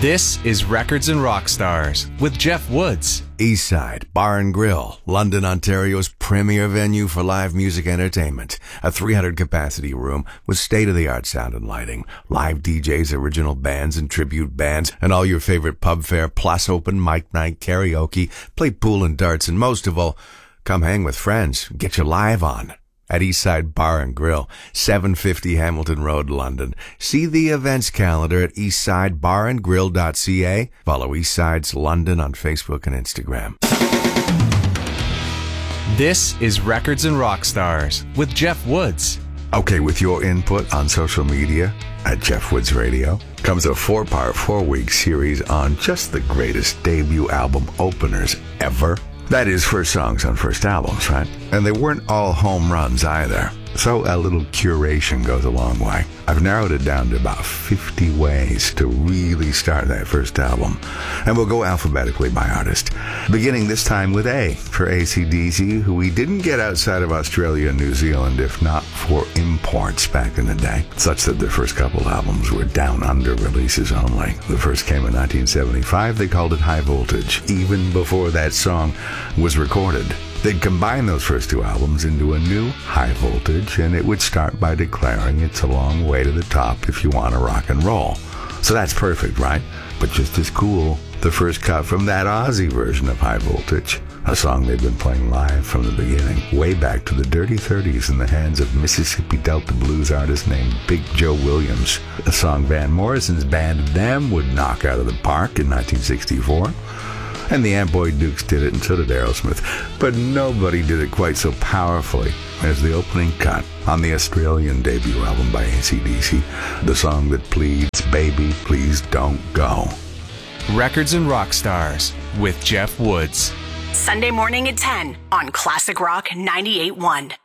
This is Records and Rockstars with Jeff Woods. Eastside Bar and Grill, London, Ontario's premier venue for live music entertainment. A 300-capacity room with state-of-the-art sound and lighting, live DJs, original bands and tribute bands, and all your favorite pub fare, plus open mic night, karaoke, play pool and darts, and most of all, come hang with friends, get you live on. At Eastside Bar and Grill, 750 Hamilton Road, London. See the events calendar at eastsidebarandgrill.ca. Follow Eastside's London on Facebook and Instagram. This is Records and Rockstars with Jeff Woods. Okay, with your input on social media at Jeff Woods Radio comes a 4-part, 4-week series on just the greatest debut album openers ever. That is, first songs on first albums, right? And they weren't all home runs either. So a little curation goes a long way. I've narrowed it down to about 50 ways to really start that first album. And we'll go alphabetically by artist. Beginning this time with A for AC/DC, who we didn't get outside of Australia and New Zealand, if not for imports back in the day, such that their first couple albums were down under releases only. The first came in 1975. They called it High Voltage, even before that song was recorded. They'd combine those first two albums into a new High Voltage, and it would start by declaring it's a long way to the top if you want to rock and roll. So that's perfect, right? But just as cool, the first cut from that Aussie version of High Voltage, a song they've been playing live from the beginning, way back to the Dirty 30s in the hands of Mississippi Delta blues artist named Big Joe Williams, a song Van Morrison's band Them would knock out of the park in 1964. And the Amboy Dukes did it, and so did Aerosmith. But nobody did it quite so powerfully as the opening cut on the Australian debut album by AC/DC, the song that pleads, "Baby, Please Don't Go." Records and Rockstars with Jeff Woods. Sunday morning at 10 on Classic Rock 98.1.